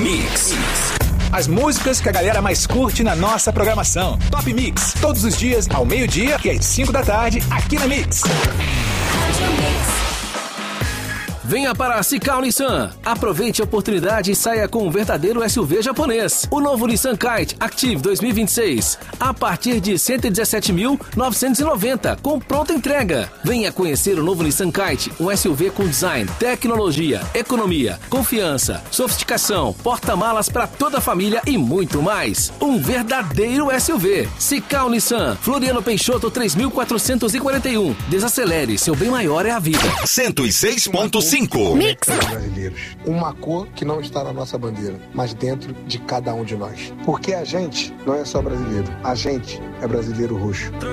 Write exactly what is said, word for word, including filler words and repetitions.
Mix. As músicas que a galera mais curte na nossa programação. Top Mix, todos os dias, ao meio-dia e às cinco da tarde, aqui na Mix. Venha para a Cical Nissan. Aproveite a oportunidade e saia com um verdadeiro S U V japonês. O novo Nissan Kite Active dois mil e vinte e seis. A partir de cento e dezessete mil novecentos e noventa, com pronta entrega. Venha conhecer o novo Nissan Kite, um S U V com design, tecnologia, economia, confiança, sofisticação, porta-malas para toda a família e muito mais. Um verdadeiro S U V. Cical Nissan, Floriano Peixoto três mil quatrocentos e quarenta e um. Desacelere, seu bem maior é a vida. cento e seis ponto cinco. Mix. Brasileiros. Uma cor que não está na nossa bandeira, mas dentro de cada um de nós. Porque a gente não é só brasileiro, a gente é brasileiro roxo.